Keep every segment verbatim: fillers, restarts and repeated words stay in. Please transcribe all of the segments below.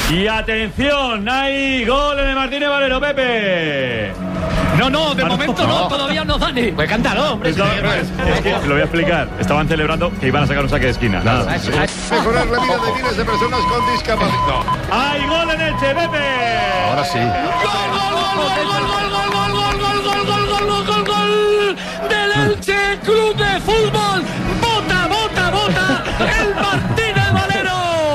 Y atención, hay gol en el Martínez Valero, Pepe. No, no, de momento no, todavía no, Dani. Pues cántalo, hombre. No, no, es, es que lo voy a explicar. Estaban celebrando que iban a sacar un saque de esquina. Nada. Mejorar la vida de miles de personas con discapacidad. No. ¡Hay gol en Elche, Pepe! Ahora sí. ¡Gol, gol, gol, gol, gol, gol, gol, gol, gol, gol, gol, gol, gol, gol del Elche Club de Fútbol! ¡Bota, bota, bota! ¡El Martínez Valero!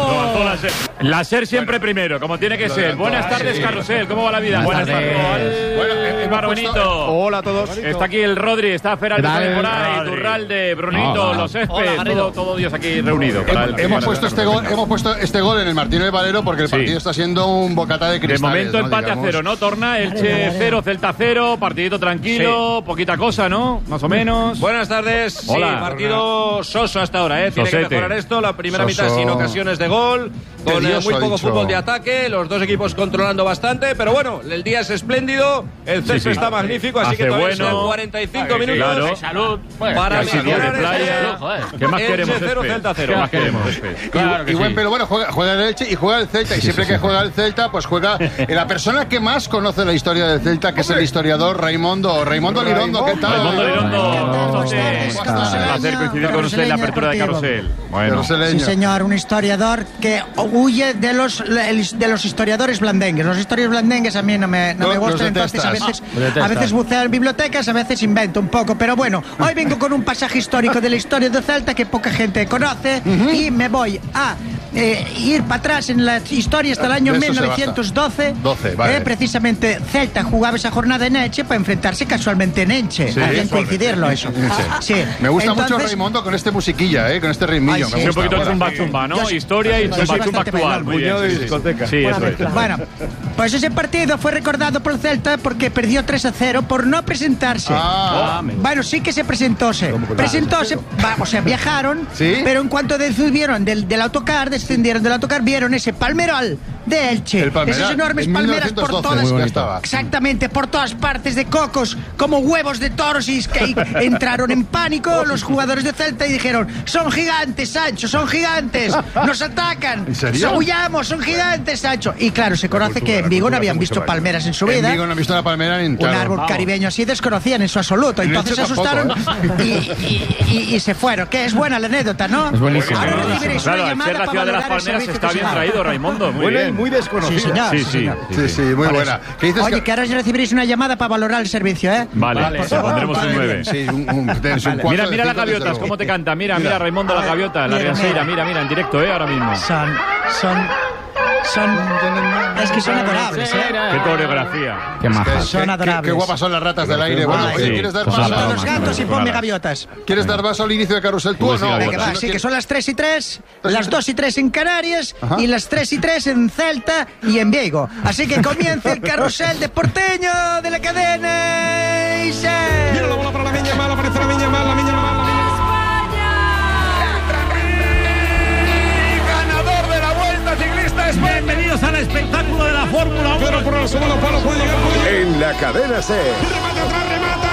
La SER siempre primero, como tiene que ser. Buenas tardes, Carrusel. ¿Cómo va la vida? Buenas tardes. Bueno, eh, Álvaro Benito. Hola a todos. Está aquí el Rodri, está Feraldo también por ahí, Durralde, Brunito, Hola. los Céspedes, Hola, Garrido. todo, todo Dios aquí reunido. para el- Hemos para puesto el- este gol, hemos puesto este gol en el Martínez Valero porque el Sí. partido está siendo un bocata de De cristales. momento ¿no? empate Digamos. a cero, ¿no? Torna, Elche cero, Celta cero, partidito tranquilo, poquita cosa, ¿no? Más o menos. Buenas tardes. Hola. Sí, partido soso hasta ahora, ¿eh? Tiene Sosete. que mejorar esto. La primera Soso. mitad sin ocasiones de gol, con eh, Tedioso, muy ha poco dicho. fútbol de ataque, los dos equipos controlando bastante, pero bueno, el día es espléndido, el césped sí. está magnífico, así Hace que todavía bueno. son cuarenta y cinco minutos. Claro. Salud. Pues, Para Casi día de mejorar playa. este- Joder. ¿Qué más Elche queremos, cero, Césped? Celta cero. ¿Qué más queremos, Césped? Y, Claro que y buen sí. pelo, bueno, juega, juega el Elche y juega el Celta. Y siempre que juega el Celta, pues juega la persona que más conoce la historia del Celta, que es el historiador Raimondo. Raimondo Lirondo, ¿qué tal? Raimondo Lirondo, Buenas entonces, tardes, un carruseleño, placer coincidir con usted en la apertura de Carrusel. Bueno, Carruseleño. Sí, señor, un historiador que huye de los de los historiadores blandengues. Los historiadores blandengues a mí no me, no Los- me los gustan, entonces a detestas. veces, Los detestas. a veces buceo en bibliotecas, a veces invento un poco. Pero bueno, hoy vengo con un pasaje histórico de la historia de Celta que poca gente conoce y me voy a eh, ir para atrás en la historia hasta el año De eso mil se novecientos doce. doce, vale. eh, precisamente Celta jugaba esa jornada en Elche para enfrentarse casualmente en Elche. Sí, Hay que casualmente. coincidirlo eso. Sí. Sí. Me gusta mucho Entonces, Raimondo con este musiquilla, ¿eh? Con este ritmillo. Ay, me sí. sí, un gusta. poquito de Bueno. zumba zumba, ¿no? Yo soy- Historia y yo soy zumba zumba bastante actual. bailón. Muy bien, sí, sí, sí. Sí, eso es. Bueno, pues ese partido fue recordado por Celta porque perdió tres a cero por no presentarse. Ah, Bueno, sí que se presentóse. Presentóse, va, o sea, viajaron, ¿Sí? pero en cuanto subieron del, del autocar, descendieron del autocar, vieron ese palmeral de Elche. El Palmeral, Esas enormes en palmeras por mil novecientos doce, todas. muy bonito. estaba. Exactamente, por todas partes de cocos, como huevos de toros, y que y entraron en pánico los jugadores de Celta y dijeron: son gigantes, Sancho, son gigantes, nos atacan, ¿En serio? huyamos, son gigantes, Sancho. Y claro, se conoce cultura, que la en Vigo no cultura habían hace visto mucho daño. palmeras en su En vida. Vigo no he visto una palmera ni Un claro. árbol Vamos. caribeño así desconocían en su absoluto. En Entonces se Elche tampoco, asustaron y, y- y- y se fueron. Que es buena la anécdota, ¿no? Es buenísimo. Ahora Buenísimo. recibiréis una Claro, al llamada ser la para ciudad de las valorar el palmeras servicio está que bien se da. traído, Raimondo. Muy bien. muy Sí, señor. Sí, sí. Sí, sí, muy buena. ¿Qué dices? Oye, que- que ahora recibiréis una llamada para valorar el servicio, ¿eh? Vale, Vale, pues por favor. pondremos un nueve. Sí, un, un, tienes un cuatro Mira, de mira las cinco, desde gaviotas, luego. cómo te canta. Mira, mira, Raimundo, la gaviota, la Mira, riaseira. mira. Mira, mira, en directo, ¿eh? Ahora mismo. Son, son, son, es que son adorables, ¿eh? Qué coreografía. Qué maja. Son Qué- qué- adorables. Qué guapas son las ratas del aire. Bueno, Ay, oye, sí. ¿quieres dar Pues paso? nada, Los vamos. gatos y ponme gaviotas. ¿Quieres dar paso al inicio de Carrusel tú o Pues sí, no? gaviotas. Venga, va, Si no sí, que quieres- son las tres y tres, Tres y las tres. dos y tres en Canarias Ajá. y las tres y tres en Celta y en Vigo. Así que comienza el carrusel de porteño de la cadena. Y se... Mira la bola para la Viña Mal, aparece la Viña Mal, la Viña Mal, la Viña ganador de la Vuelta Ciclista España. Bienvenidos al espectáculo de la Fórmula uno. Pero por el segundo palo puede llegar, puede llegar. En la cadena C Remate atrás, remata.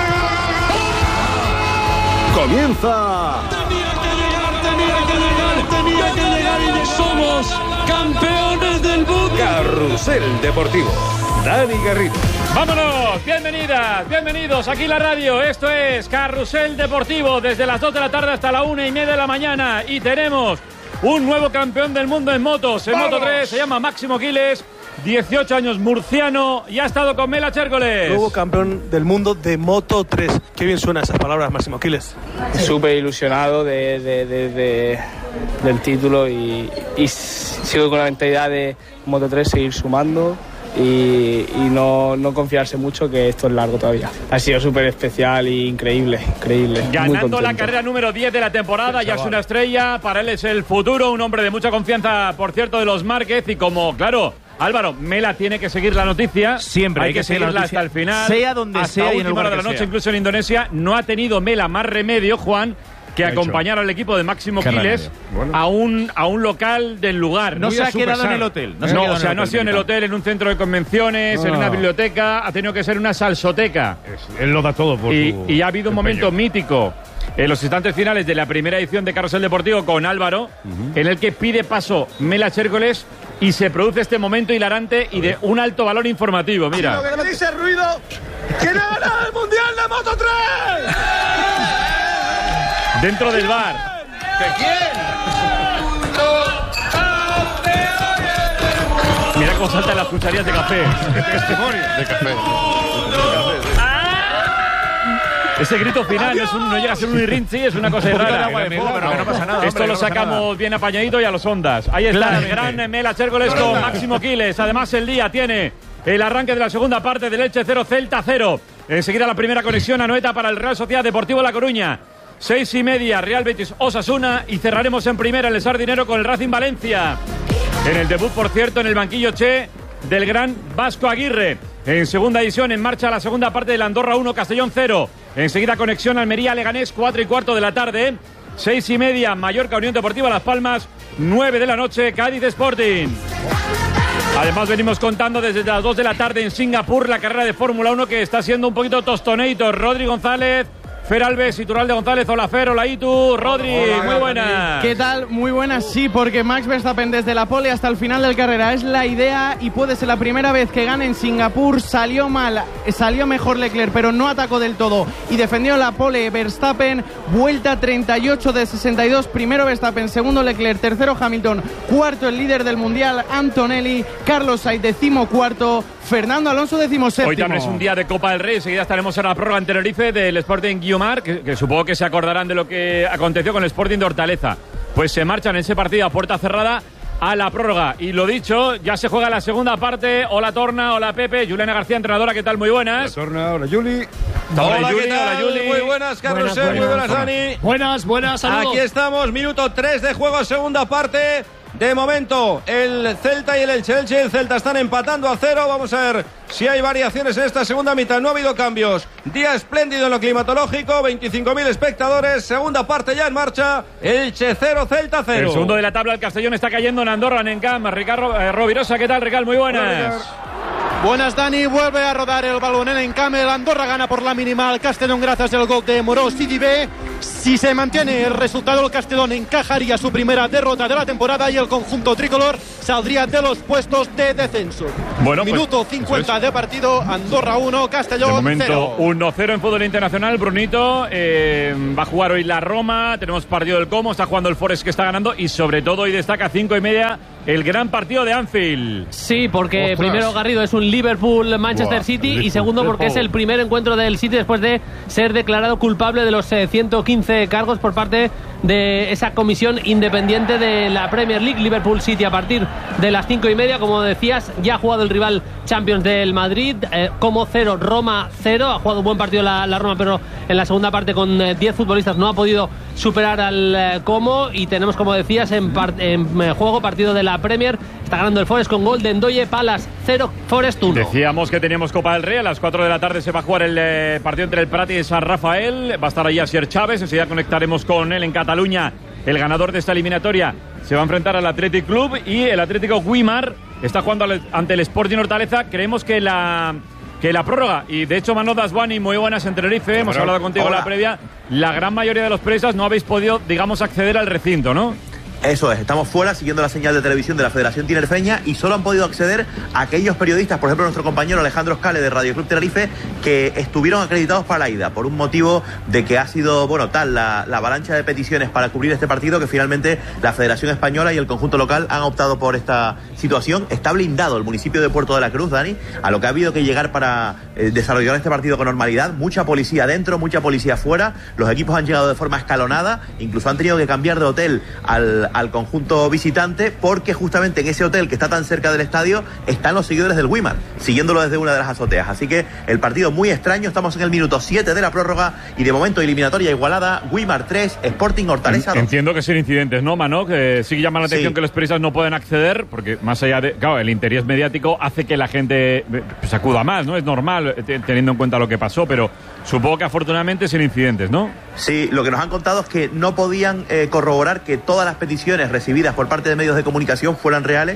comienza Tenía que llegar, tenía que llegar, tenía que llegar y somos campeones del mundo. Carrusel Deportivo. Dani Garrido. ¡Vámonos! Bienvenidas, bienvenidos aquí la radio. Esto es Carrusel Deportivo desde las dos de la tarde hasta la una y media de la mañana. Y tenemos un nuevo campeón del mundo en motos. En Moto tres se llama Máximo Quiles, dieciocho años, murciano, y ha estado con Mela Chércoles. Nuevo campeón del mundo de Moto tres. Qué bien suenan esas palabras, Máximo Quiles. Súper ilusionado de, de- de- de- del título y, y sigo con la mentalidad de Moto tres seguir sumando y, y no, no confiarse mucho, que esto es largo todavía. Ha sido súper especial e increíble, increíble. Muy Ganando la contento. carrera número diez de la temporada, ya es una estrella, para él es el futuro, un hombre de mucha confianza, por cierto, de los Márquez, y como, claro, Álvaro, Mela tiene que seguir la noticia. Siempre hay, hay que, que seguir la seguirla noticia, hasta el final. sea donde hasta sea y en el última hora lugar de la que noche, sea. incluso en Indonesia. No ha tenido Mela más remedio, Juan, que acompañar al equipo de Máximo Qué Quiles a un, a un local del lugar. No Muy se a ha su quedado pesar. en el hotel, no No, se ha quedado o en sea, el no ha hotel, sido en el capitán. hotel, en un centro de convenciones, en No. una biblioteca, ha tenido que ser una salsoteca. Él lo da todo por Y, su y ha habido un momento empeño. mítico en los instantes finales de la primera edición de Carrusel Deportivo con Álvaro, en el que pide paso Mela Chércoles y se produce este momento hilarante y de un alto valor informativo. Mira. Lo que dice ruido, ¿quién ha ganado el Mundial de Moto tres? Dentro del bar. ¿De quién? Mira cómo saltan las cucharillas de café. De café. Ese grito final no, es un, no llega a ser un irrinchi, es una cosa rara. Agua de fuego, pero que no pasa nada, Esto hombre, lo no pasa sacamos nada. bien apañadito y a los ondas. Ahí está el gran Mela Chércoles con Máximo Quiles. Además, el día tiene el arranque de la segunda parte del Elche cero, Celta cero. Enseguida la primera conexión a Noeta para el Real Sociedad Deportivo La Coruña. Seis y media, Real Betis Osasuna. Y cerraremos en primera el Sardinero con el Racing Valencia. En el debut, por cierto, en el banquillo Che del gran Vasco Aguirre. En segunda edición, en marcha la segunda parte del Andorra uno, Castellón cero. Enseguida conexión Almería-Leganés, cuatro y cuarto de la tarde. Seis y media, Mallorca Unión Deportiva Las Palmas. Nueve de la noche, Cádiz Sporting. Además venimos contando desde las dos de la tarde en Singapur la carrera de Fórmula uno que está siendo un poquito tostoneito. Rodri González, Fer Alves, Iturralde González, hola Fer, hola Itu, Rodri, hola, muy buenas. ¿Qué tal? Muy buenas, sí, porque Max Verstappen desde la pole hasta el final del carrera es la idea y puede ser la primera vez que gane en Singapur. Salió mal, salió mejor Leclerc, pero no atacó del todo y defendió la pole Verstappen. Vuelta treinta y ocho de sesenta y dos, primero Verstappen, segundo Leclerc, tercero Hamilton, cuarto el líder del mundial Antonelli, Carlos Sainz decimocuarto, Fernando Alonso decimoséptimo. Hoy también es un día de Copa del Rey, enseguida estaremos en la prórroga en Tenerife del Sporting Guiomar, que, que supongo que se acordarán de lo que aconteció con el Sporting de Hortaleza. Pues se marchan en ese partido a puerta cerrada a la prórroga. Y lo dicho, ya se juega la segunda parte. Hola Torna, hola Pepe, Juliana García, entrenadora, ¿qué tal? Muy buenas. Hola Torna, hola Juli. Hola, Hola, ¿qué Juli, tal? hola, Juli. Muy buenas, Carlos, Buenas, muy buenas. buenas, Dani. Buenas, buenas, saludos. Aquí estamos, minuto tres de juego, segunda parte. De momento, el Celta y el Elche. Elche y el Celta están empatando a cero. Vamos a ver si hay variaciones en esta segunda mitad. No ha habido cambios. Día espléndido en lo climatológico. veinticinco mil espectadores. Segunda parte ya en marcha. Elche cero, Celta cero. El segundo de la tabla, el Castellón está cayendo en Andorra, en Encam. Ricardo eh, Rovirosa, ¿qué tal, Ricardo? Muy buenas. Buenas, Dani. Vuelve a rodar el balón en Encam. El Andorra gana por la mínima al Castellón gracias al gol de Morós y Dibé. Si se mantiene el resultado, el Castellón encajaría su primera derrota de la temporada y el conjunto tricolor saldría de los puestos de descenso. Bueno, pues, Minuto cincuenta de partido. Andorra uno, Castellón de momento cero. uno cero en fútbol internacional. Brunito eh, va a jugar hoy la Roma. Tenemos partido del Como. Está jugando el Forest, que está ganando. Y sobre todo hoy destaca cinco y media el gran partido de Anfield. Sí, porque Ostras. primero, Garrido, es un Liverpool-Manchester Buah, City Liverpool, y segundo porque Liverpool. es el primer encuentro del City después de ser declarado culpable de los eh, ciento quince cargos por parte de esa comisión independiente de la Premier League. Liverpool City a partir de las cinco y media, como decías, ya ha jugado el rival Champions del Madrid, eh, como cero, Roma cero, ha jugado un buen partido la, la Roma, pero en la segunda parte con eh, diez futbolistas no ha podido superar al eh, Como, y tenemos, como decías, en, par en eh, juego partido de la Premier. Está ganando el Forest con gol de Ndoye, Palace cero, Forest uno. Decíamos que teníamos Copa del Rey. A las cuatro de la tarde se va a jugar el eh, partido entre el Prat y San Rafael. Va a estar ahí Asier Chávez. Enseguida conectaremos con él en Cataluña. El ganador de esta eliminatoria se va a enfrentar al Athletic Club, y el Atlético Guimar está jugando ante el Sporting Hortaleza. Creemos que la... que la prórroga, y de hecho Manolo Daswani, muy buenas en Tenerife, hemos Bueno, hablado contigo en hola. la previa, la gran mayoría de los periodistas no habéis podido, digamos, acceder al recinto, ¿no? Eso es, estamos fuera siguiendo la señal de televisión de la Federación Tinerfeña y solo han podido acceder aquellos periodistas, por ejemplo nuestro compañero Alejandro Scale de Radio Club Tenerife, que estuvieron acreditados para la ida, por un motivo de que ha sido, bueno, tal la, la avalancha de peticiones para cubrir este partido, que finalmente la Federación Española y el conjunto local han optado por esta situación. Está blindado el municipio de Puerto de la Cruz, Dani, a lo que ha habido que llegar para eh, desarrollar este partido con normalidad. Mucha policía dentro, mucha policía fuera, los equipos han llegado de forma escalonada, incluso han tenido que cambiar de hotel al al conjunto visitante, porque justamente en ese hotel que está tan cerca del estadio están los seguidores del Guimar, siguiéndolo desde una de las azoteas. Así que el partido muy extraño. Estamos en el minuto siete de la prórroga y de momento eliminatoria igualada. Guimar tres, Sporting Hortaleza dos. Entiendo que son incidentes, ¿no, Mano? Que sí que llama la atención Sí. que los periodistas no pueden acceder, porque más allá de... Claro, el interés mediático hace que la gente pues, acuda más, ¿no? Es normal, t- teniendo en cuenta lo que pasó, pero supongo que afortunadamente son incidentes, ¿no? Sí, lo que nos han contado es que no podían eh, corroborar que todas las peticiones recibidas por parte de medios de comunicación fueran reales,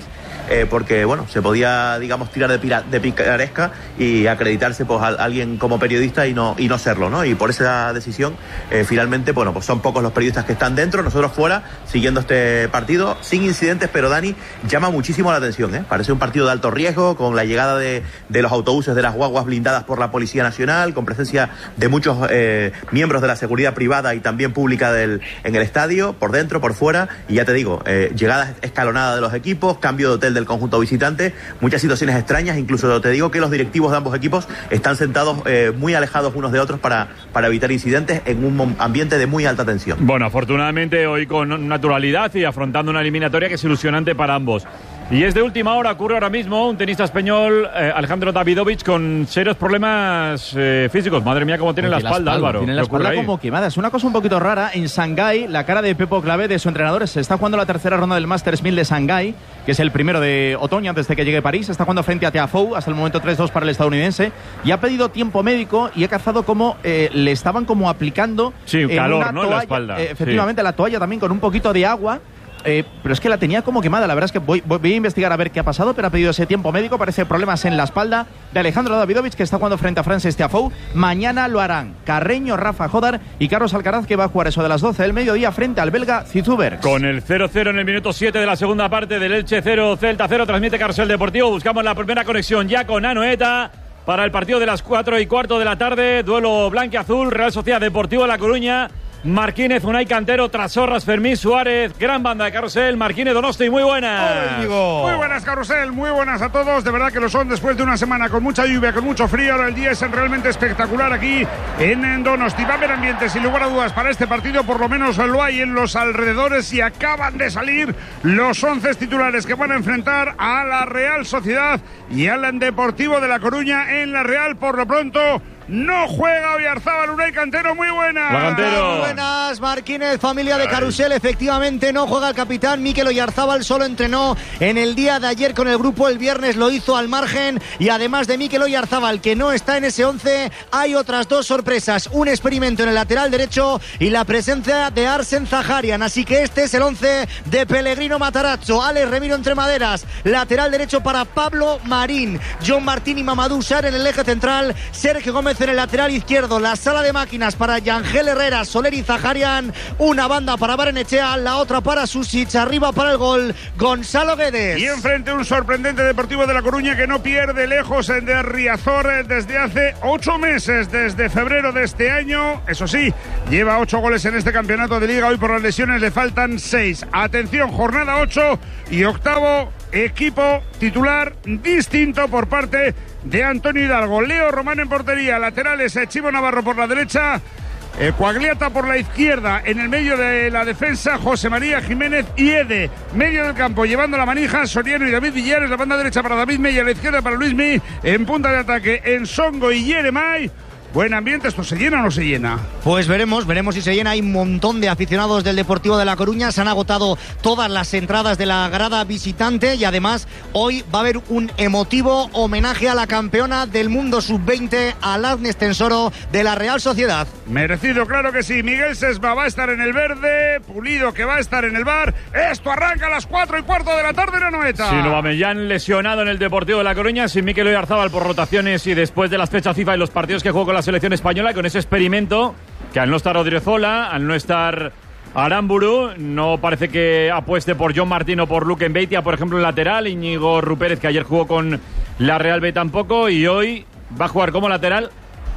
eh, porque bueno, se podía, digamos, tirar de, pira, de picaresca y acreditarse pues a alguien como periodista y no, y no serlo, ¿no? Y por esa decisión, eh, finalmente, bueno, pues son pocos los periodistas que están dentro, nosotros fuera, siguiendo este partido, sin incidentes, pero Dani, llama muchísimo la atención, ¿eh? Parece un partido de alto riesgo, con la llegada de, de los autobuses de las guaguas blindadas por la Policía Nacional, con presencia de muchos eh, miembros de la seguridad privada y también pública del, en el estadio, por dentro, por fuera, y ya te digo, eh, llegadas escalonadas de los equipos, cambio de hotel del conjunto visitante, muchas situaciones extrañas, incluso te digo que los directivos de ambos equipos están sentados eh, muy alejados unos de otros para, para evitar incidentes en un ambiente de muy alta tensión. Bueno, afortunadamente hoy con naturalidad y afrontando una eliminatoria que es ilusionante para ambos. Y es de última hora, ocurre ahora mismo un tenista español, eh, Alejandro Davidovich, con serios problemas eh, físicos. Madre mía, cómo tiene la, la espalda, espalda, Álvaro. Tiene la espalda como quemada. Es una cosa un poquito rara. En Shanghái, la cara de Pepo Clavé, de su entrenador, se está jugando la tercera ronda del Masters mil de Shanghái, que es el primero de otoño antes de que llegue París. Está jugando frente a Tiafoe, hasta el momento tres dos para el estadounidense. Y ha pedido tiempo médico y ha cazado como eh, le estaban como aplicando... Sí, en calor, una ¿no? toalla, en la espalda. Eh, efectivamente, sí. La toalla también con un poquito de agua. Eh, pero es que la tenía como quemada. La verdad es que voy, voy a investigar a ver qué ha pasado, pero ha pedido ese tiempo médico. Parece problemas en la espalda de Alejandro Davidovich, que está jugando frente a Frances Tiafoe. Mañana lo harán Carreño, Rafa Jodar y Carlos Alcaraz, que va a jugar eso de las doce del mediodía frente al belga Zizoubergs. Con el cero cero en el minuto siete de la segunda parte del Elche cero, Celta cero, transmite Carrusel Deportivo. Buscamos la primera conexión ya con Anoeta para el partido de las cuatro y cuarto de la tarde. Duelo blanquiazul, Real Sociedad Deportivo La Coruña. Marquínez, Unai Cantero, Trasorras, Fermín Suárez, gran banda de Carrusel, Marquínez, Donosti, muy buenas. Muy buenas, Carrusel, muy buenas a todos, de verdad que lo son después de una semana con mucha lluvia, con mucho frío. Ahora el día es realmente espectacular aquí en Donosti. Va a haber ambiente, sin lugar a dudas, para este partido, por lo menos lo hay en los alrededores, y acaban de salir los once titulares que van a enfrentar a la Real Sociedad y al Deportivo de La Coruña. En la Real, por lo pronto, no juega Oyarzábal. Unai Cantero, muy buenas. Muy buenas, Marquínez, familia de Carrusel. Efectivamente, no juega el capitán Mikel Oyarzábal, solo entrenó en el día de ayer con el grupo, el viernes lo hizo al margen. Y además de Mikel Oyarzábal, que no está en ese once, hay otras dos sorpresas: un experimento en el lateral derecho y la presencia de Arsen Zaharian. Así que este es el once de Pellegrino Matarazzo. Alex Remiro entre maderas, lateral derecho para Pablo Marín, John Martín y Mamadou Sarr en el eje central, Sergio Gómez en el lateral izquierdo, la sala de máquinas para Yangel Herrera, Soler y Zaharian, una banda para Barrenechea, la otra para Susic, arriba para el gol Gonzalo Guedes. Y enfrente un sorprendente Deportivo de La Coruña que no pierde lejos de Riazor desde hace ocho meses, desde febrero de este año. Eso sí, lleva ocho goles en este campeonato de Liga. Hoy por las lesiones le faltan seis. Atención, jornada ocho y octavo equipo titular distinto por parte de Antonio Hidalgo. Leo Román en portería, laterales Chivo Navarro por la derecha, eh, Coagliata por la izquierda, en el medio de la defensa José María Jiménez y Ede, medio del campo llevando la manija Soriano y David Villares, la banda derecha para David Mella, la izquierda para Luismi, en punta de ataque Ensongo y Yeremay. Buen ambiente, ¿esto se llena o no se llena? Pues veremos, veremos si se llena. Hay un montón de aficionados del Deportivo de La Coruña. Se han agotado todas las entradas de la grada visitante y además hoy va a haber un emotivo homenaje a la campeona del mundo sub veinte, a Agnes Tensoro de la Real Sociedad. Merecido, claro que sí. Miguel Sesma va a estar en el verde, Pulido que va a estar en el bar. Esto arranca a las cuatro y cuarto de la tarde en Anoeta. Sí, Aubameyang lesionado en el Deportivo de La Coruña, sin Mikel Oyarzábal por rotaciones y después de las fechas FIFA y los partidos que jugó con la selección española, con ese experimento que al no estar Odriozola, al no estar Aramburu, no parece que apueste por John Martín o por Luke Mbeitia, por ejemplo, en lateral. Íñigo Rupérez, que ayer jugó con la Real B, tampoco, y hoy va a jugar como lateral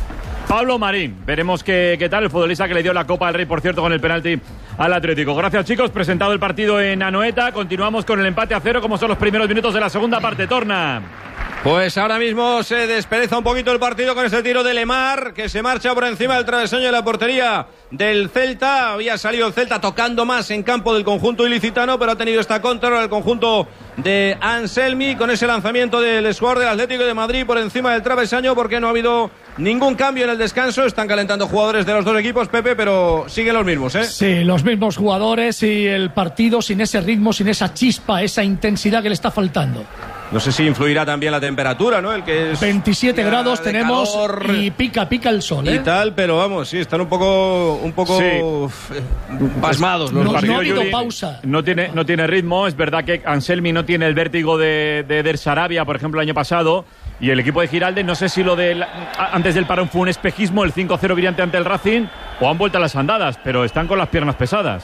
Pablo Marín. Veremos qué, qué tal el futbolista que le dio la Copa del Rey, por cierto, con el penalti al Atlético. Gracias, chicos. Presentado el partido en Anoeta, continuamos con el empate a cero, como son los primeros minutos de la segunda parte. Torna. Pues ahora mismo se despereza un poquito el partido con este tiro de Lemar, que se marcha por encima del travesaño de la portería del Celta. Había salido el Celta tocando más en campo del conjunto ilicitano, pero ha tenido esta contra el conjunto de Anselmi con ese lanzamiento del jugador del Atlético de Madrid por encima del travesaño, porque no ha habido ningún cambio en el descanso. Están calentando jugadores de los dos equipos, Pepe, pero siguen los mismos, ¿eh? Sí, los mismos jugadores y el partido sin ese ritmo, sin esa chispa, esa intensidad que le está faltando. No sé si influirá también la temperatura, ¿no? El que es veintisiete grados tenemos calor, y pica, pica el sol, ¿eh? y tal, pero vamos, sí, están un poco, un poco Sí. pasmados los No, partidos. no ha habido Yuri, pausa. No tiene, no tiene ritmo. Es verdad que Anselmi no tiene el vértigo de, de Der Sarabia, por ejemplo, el año pasado. Y el equipo de Giralde, no sé si lo de antes del parón fue un espejismo, el cinco cero brillante ante el Racing, o han vuelto a las andadas, pero están con las piernas pesadas.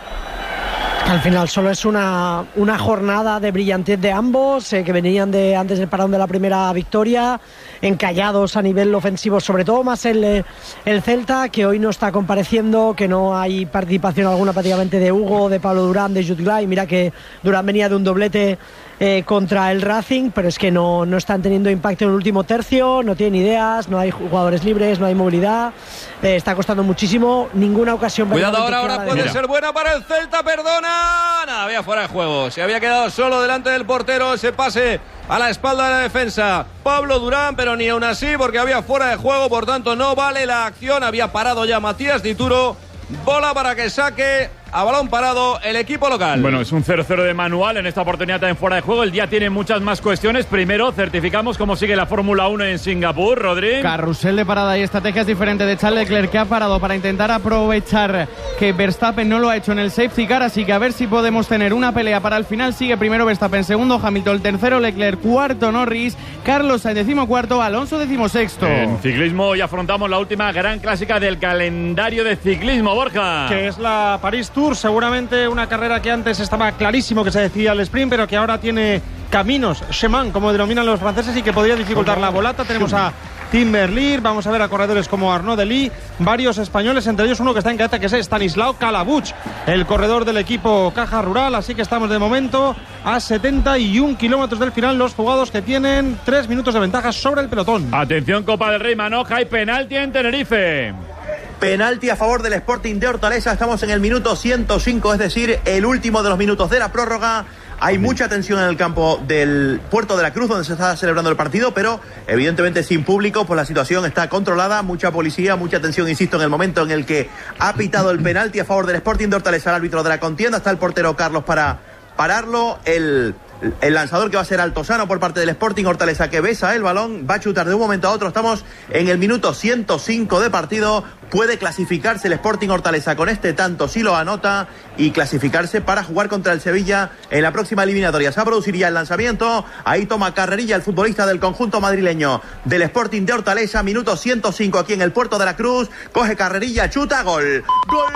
Al final solo es una, una jornada de brillantez de ambos, eh, que venían de antes del parón de la primera victoria, encallados a nivel ofensivo, sobre todo más el, eh, el Celta, que hoy no está compareciendo, que no hay participación alguna prácticamente de Hugo, de Pablo Durán, de Jutglà, y mira que Durán venía de un doblete eh, contra el Racing, pero es que no, no están teniendo impacto en el último tercio, no tienen ideas, no hay jugadores libres, no hay movilidad, eh, está costando muchísimo, ninguna ocasión. Cuidado ahora, ahora puede Mira. ser buena para el Celta, perdona. Nada, había fuera de juego, se había quedado solo delante del portero, ese pase a la espalda de la defensa Pablo Durán, pero ni aún así, porque había fuera de juego, por tanto no vale la acción, había parado ya Matías Dituro, bola para que saque a balón parado el equipo local. Bueno, es un cero cero de manual en esta oportunidad también fuera de juego. El día tiene muchas más cuestiones. Primero, certificamos cómo sigue la Fórmula uno en Singapur, Rodri. Carrusel de parada y estrategias diferentes de Charles Leclerc, que ha parado para intentar aprovechar que Verstappen no lo ha hecho en el safety car, así que a ver si podemos tener una pelea para el final. Sigue primero Verstappen, segundo Hamilton, tercero Leclerc, cuarto Norris, Carlos Sainz decimocuarto, Alonso decimosexto. En ciclismo hoy afrontamos la última gran clásica del calendario de ciclismo, Borja. Que es la París Tour, seguramente una carrera que antes estaba clarísimo que se decía el sprint, pero que ahora tiene caminos, chemin, como denominan los franceses, y que podría dificultar la volata. Tenemos a Tim Merlier, vamos a ver a corredores como Arnaud Delis, varios españoles, entre ellos uno que está en cabeza, que es Stanislao Calabuch, el corredor del equipo Caja Rural, así que estamos de momento a setenta y un kilómetros del final, los jugados que tienen tres minutos de ventaja sobre el pelotón. Atención, Copa del Rey, Manoja, y penalti en Tenerife. Penalti a favor del Sporting de Hortaleza. Estamos en el minuto ciento cinco, es decir, el último de los minutos de la prórroga. Hay mucha tensión en el campo del Puerto de la Cruz, donde se está celebrando el partido, pero evidentemente sin público, pues la situación está controlada. Mucha policía, mucha tensión, insisto, en el momento en el que ha pitado el penalti a favor del Sporting de Hortaleza, el árbitro de la contienda. Está el portero Carlos para pararlo. El... El lanzador que va a ser Altosano por parte del Sporting Hortaleza, que besa el balón, va a chutar de un momento a otro. Estamos en el minuto ciento cinco de partido. Puede clasificarse el Sporting Hortaleza con este tanto si lo anota y clasificarse para jugar contra el Sevilla en la próxima eliminatoria. Se va a producir ya el lanzamiento. Ahí toma carrerilla el futbolista del conjunto madrileño del Sporting de Hortaleza. Minuto ciento cinco aquí en el Puerto de la Cruz. Coge carrerilla, chuta, gol. Gol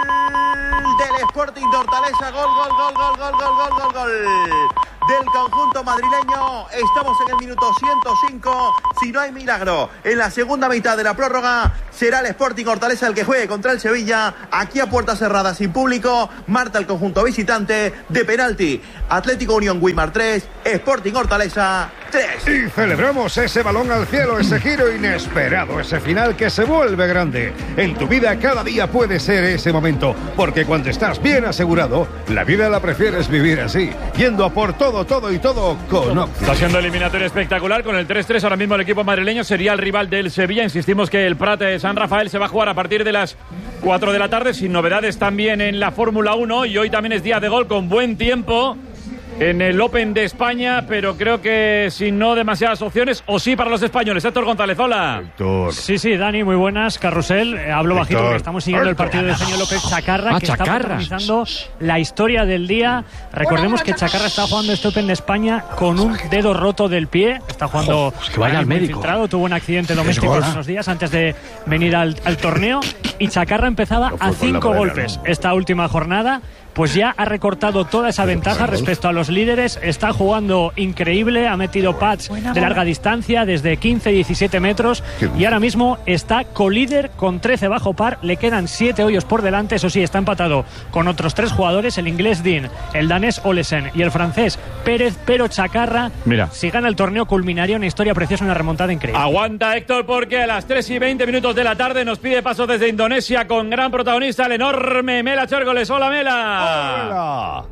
del Sporting de Hortaleza. Gol, gol, gol, gol, gol, gol, gol, gol, gol. Del conjunto madrileño. Estamos en el minuto ciento cinco. Si no hay milagro en la segunda mitad de la prórroga, será el Sporting Hortaleza el que juegue contra el Sevilla. Aquí a puerta cerrada, sin público. Marta el conjunto visitante de penalti. Atlético Unión Guimar tres, Sporting Hortaleza tres. Y celebramos ese balón al cielo, ese giro inesperado, ese final que se vuelve grande. En tu vida cada día puede ser ese momento, porque cuando estás bien asegurado, la vida la prefieres vivir así, yendo a por todo, todo y todo con Opti. Está siendo eliminatorio espectacular con el tres tres. Ahora mismo el equipo madrileño sería el rival del Sevilla. Insistimos que el Prat de San Rafael se va a jugar a partir de las cuatro de la tarde, sin novedades también en la Fórmula uno, y hoy también es día de gol con buen tiempo en el Open de España, pero creo que sin no demasiadas opciones, o sí para los españoles. Héctor González, hola. Héctor. Sí, sí, Dani, muy buenas. Carrusel, eh, hablo Héctor. Bajito porque estamos siguiendo Héctor. El partido de Eugenio López Chacarra, ah, que Chacarra. Está protagonizando la historia del día. Recordemos que Chacarra está jugando este Open de España con un dedo roto del pie. Está jugando oh, pues que vaya al médico. Infiltrado. Tuvo un accidente doméstico hace unos días antes de venir al, al torneo, y Chacarra empezaba no a cinco golpes no. esta última jornada. Pues ya ha recortado toda esa ventaja respecto a los líderes. Está jugando increíble, ha metido pads de larga distancia desde quince a diecisiete metros, y ahora mismo está colíder con trece bajo par. Le quedan siete hoyos por delante. Eso sí, está empatado con otros tres jugadores, el inglés Dean, el danés Olesen y el francés Pérez. Pero Chacarra, mira, si gana el torneo, culminaría una historia preciosa, una remontada increíble. Aguanta, Héctor, porque a las tres y veinte minutos de la tarde nos pide paso desde Indonesia con gran protagonista, el enorme Mela Chérgoles. Hola, Mela. Hola.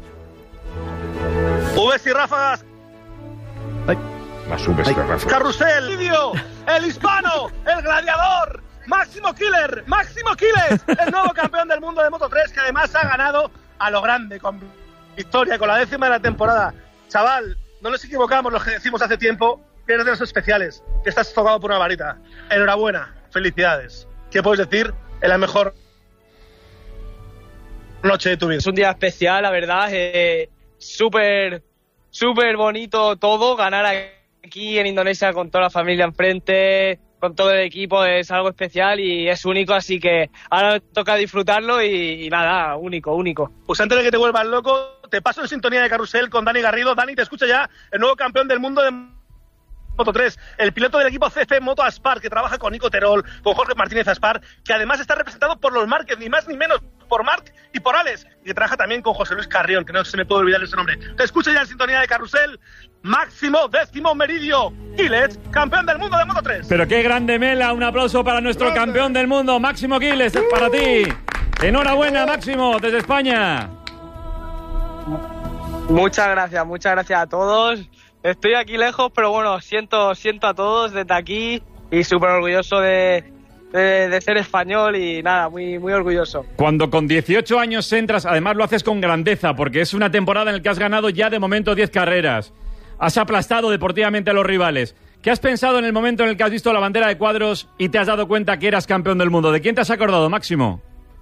Ubes y ráfagas. Ay. Más Ubes y ráfagas. Carrusel, Lidio, el hispano, el gladiador, Máximo Killer, Máximo Quiles, el nuevo campeón del mundo de Moto tres, que además ha ganado a lo grande, con victoria, con la décima de la temporada. Chaval, no nos equivocamos los que decimos hace tiempo que eres de los especiales, que estás tocado por una varita. Enhorabuena, felicidades. ¿Qué puedes decir? Es la mejor noche de tu vida. Es un día especial, la verdad. Eh, súper, súper bonito todo. Ganar aquí en Indonesia con toda la familia enfrente, con todo el equipo, es algo especial y es único. Así que ahora toca disfrutarlo y, y nada, único, único. Pues antes de que te vuelvas loco, te paso en sintonía de Carrusel con Dani Garrido. Dani, te escucha ya el nuevo campeón del mundo de Moto tres, el piloto del equipo C F Moto Aspar, que trabaja con Nico Terol, con Jorge Martínez Aspar, que además está representado por los Márquez, ni más ni menos, por Marc y por Alex, y que trabaja también con José Luis Carrión, que no se me puede olvidar ese nombre. Te escucha ya en sintonía de Carrusel, Máximo Décimo Meridio Quiles, campeón del mundo de Moto tres. Pero qué grande Mela, un aplauso para nuestro grande campeón del mundo, Máximo Quiles, es para ti. Enhorabuena, Máximo, desde España. Muchas gracias, muchas gracias a todos. Estoy aquí lejos, pero bueno, siento, siento a todos desde aquí y súper orgulloso de, de, de ser español y nada, muy, muy orgulloso. Cuando con dieciocho años entras, además lo haces con grandeza, porque es una temporada en la que has ganado ya de momento diez carreras. Has aplastado deportivamente a los rivales. ¿Qué has pensado en el momento en el que has visto la bandera de cuadros y te has dado cuenta que eras campeón del mundo? ¿De quién te has acordado, Máximo?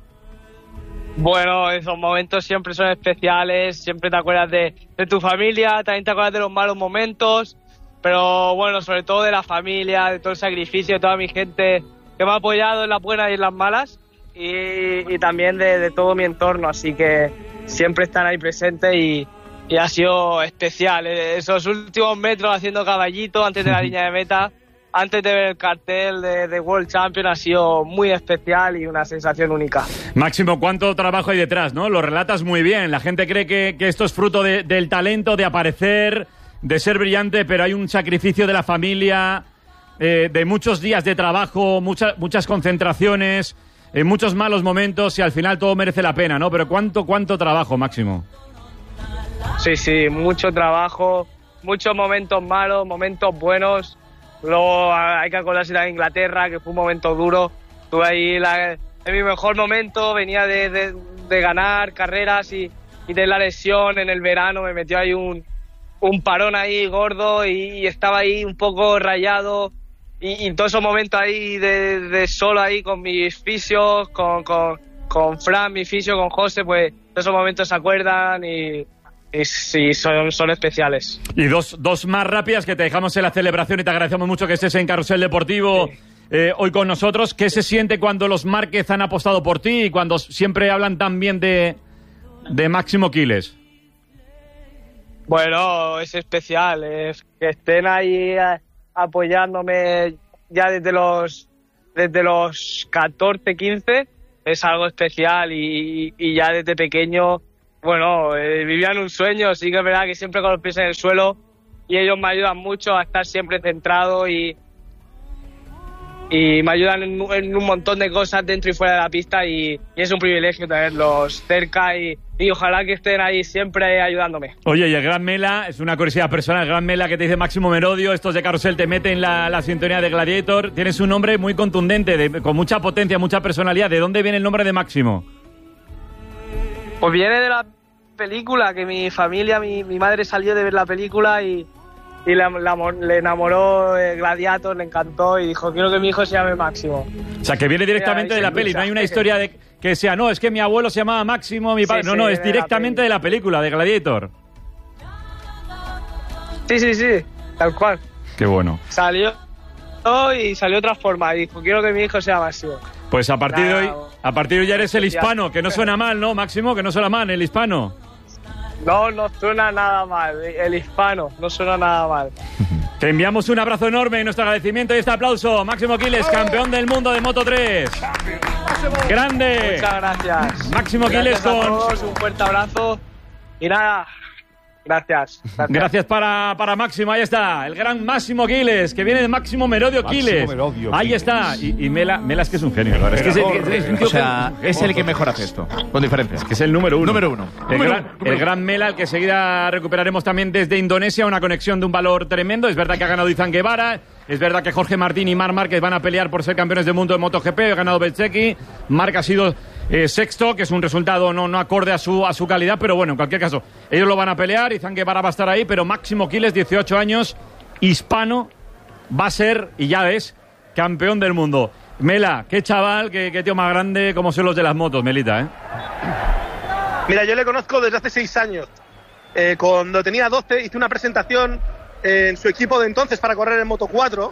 Bueno, esos momentos siempre son especiales, siempre te acuerdas de, de tu familia, también te acuerdas de los malos momentos, pero bueno, sobre todo de la familia, de todo el sacrificio, de toda mi gente que me ha apoyado en las buenas y en las malas, y, y también de, de todo mi entorno, así que siempre están ahí presentes y, y ha sido especial. Esos últimos metros haciendo caballito antes de la línea de meta, antes de ver el cartel de, de World Champion, ha sido muy especial y una sensación única. Máximo, ¿cuánto trabajo hay detrás, no? Lo relatas muy bien. La gente cree que, que esto es fruto de, del talento, de aparecer, de ser brillante, pero hay un sacrificio de la familia, eh, de muchos días de trabajo, mucha, muchas concentraciones, eh, muchos malos momentos y al final todo merece la pena, ¿no? Pero ¿cuánto, cuánto trabajo, Máximo? Sí, sí, mucho trabajo, muchos momentos malos, momentos buenos. Luego hay que acordarse de Inglaterra, que fue un momento duro. Estuve ahí la, en mi mejor momento, venía de, de, de ganar carreras y, y de la lesión en el verano. Me metió ahí un, un parón ahí gordo y, y estaba ahí un poco rayado. Y, y todos esos momentos ahí de, de solo ahí con mis fisios, con, con, con Fran, mi fisio, con José, pues todos esos momentos se acuerdan y... Y sí, son, son especiales. Y dos, dos más rápidas que te dejamos en la celebración y te agradecemos mucho que estés en Carrusel Deportivo sí. eh, hoy con nosotros. ¿Qué se siente cuando los Márquez han apostado por ti y cuando siempre hablan tan bien de, de Máximo Quiles? Bueno, es especial. Es que estén ahí a, apoyándome ya desde los, desde los catorce, quince. Es algo especial y, y ya desde pequeño... Bueno, eh, vivían un sueño, sí que es verdad que siempre con los pies en el suelo y ellos me ayudan mucho a estar siempre centrado y, y me ayudan en, en un montón de cosas dentro y fuera de la pista y, y es un privilegio tenerlos cerca y, y ojalá que estén ahí siempre ayudándome. Oye, y el Gran Mela, es una curiosidad personal, el Gran Mela que te dice Máximo Merodio, estos de Carrusel te meten la, la sintonía de Gladiator, tienes un nombre muy contundente, de, con mucha potencia, mucha personalidad. ¿De dónde viene el nombre de Máximo? Pues viene de la película, que mi familia, mi, mi madre salió de ver la película y, y la, la, le enamoró el Gladiator, le encantó y dijo, quiero que mi hijo se llame Máximo. O sea, que viene directamente de la peli, no hay una historia de que sea, no, es que mi abuelo se llamaba Máximo, mi padre... Sí, no, no, es directamente de la película, de Gladiator. Sí, sí, sí, tal cual. Qué bueno. Salió y salió de otra forma y dijo, quiero que mi hijo sea Máximo. Pues a partir Nada, de hoy, a partir de hoy ya eres el hispano, que no suena mal, ¿no, Máximo? Que no suena mal, el hispano. No, no suena nada mal, el hispano, no suena nada mal. Te enviamos un abrazo enorme y nuestro agradecimiento y este aplauso. Máximo Quiles, campeón del mundo de Moto tres. ¡Grande! Muchas gracias. Máximo Quiles con... Todos, un fuerte abrazo y nada... Gracias, gracias. Gracias para, para Máximo, ahí está, el gran Máximo Quiles, que viene de Máximo Merodio Quiles. Merodio, ahí Quiles. está, y, y Mela, Mela es que es un genio, es que es, el, es un tío o sea, que, es el que mejor hace esto, con diferencia. Es que es el número uno. Número uno. El, número gran, uno, número el gran Mela, el que enseguida recuperaremos también desde Indonesia, una conexión de un valor tremendo. Es verdad que ha ganado Izan Guevara, es verdad que Jorge Martín y Marc Márquez van a pelear por ser campeones del mundo de MotoGP, ha ganado Bezzecchi, Marc ha sido eh, sexto, que es un resultado no, no acorde a su, a su calidad, pero bueno, en cualquier caso, ellos lo van a pelear y Zanguevara va a estar ahí, pero Máximo Quiles, dieciocho años, hispano, va a ser, y ya es, campeón del mundo. Mela, qué chaval, qué, qué tío más grande, como son los de las motos, Melita, ¿eh? Mira, yo le conozco desde hace seis años. Eh, cuando tenía doce hice una presentación en su equipo de entonces para correr en Moto cuatro.